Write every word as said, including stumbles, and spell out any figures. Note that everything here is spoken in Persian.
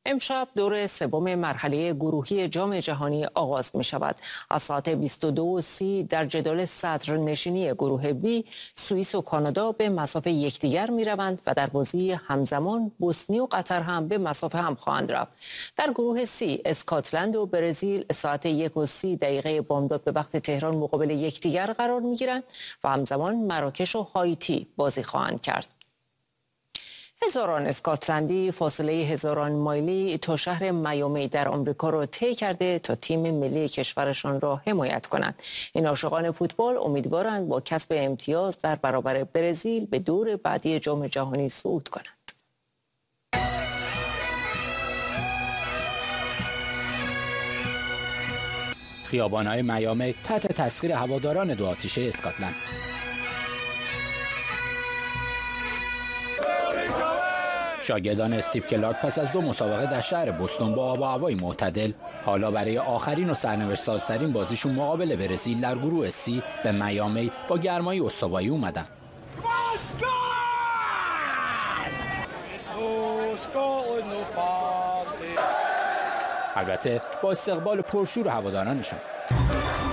امشب دور سوم مرحله گروهی جام جهانی آغاز می شود. از ساعت بیست و دو و سی در جدول صدرنشینی گروه بی، سوئیس و کانادا به مسافه یکدیگر می روند و در بازی همزمان بوسنی و قطر هم به مسافه هم خواهند رفت. در گروه سی، اسکاتلند و برزیل ساعت یک و سی دقیقه بامداد به وقت تهران مقابل یکدیگر قرار می گیرند و همزمان مراکش و هایتی بازی خواهند کرد. هزاران اسکاتلندی فاصله هزاران مایلی تا شهر میامی در آمریکا را طی کرده تا تیم ملی کشورشان را حمایت کنند. این عاشقان فوتبال امیدوارند با کسب امتیاز در برابر برزیل به دور بعدی جام جهانی صعود کنند. خیابان‌های میامی تحت تسخیر هواداران دو آتیشه اسکاتلند. شاگردان استیو کلارک پس از دو مسابقه در شهر بوستون با آب و هوای معتدل، حالا برای آخرین و سرنوشت‌سازترین بازیشون مقابل برزیل در گروه سی به میامی با گرمایی استوایی اومدن. البته با استقبال پرشور هوادارانشون.